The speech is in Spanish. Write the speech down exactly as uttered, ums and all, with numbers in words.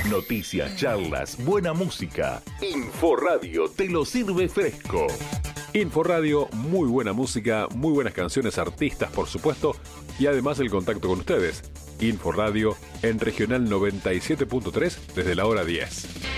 Noticias, charlas, buena música. Inforadio te lo sirve fresco. Inforadio, muy buena música, muy buenas canciones, artistas por supuesto, y además el contacto con ustedes. Inforadio en Regional noventa y siete punto tres desde la hora diez.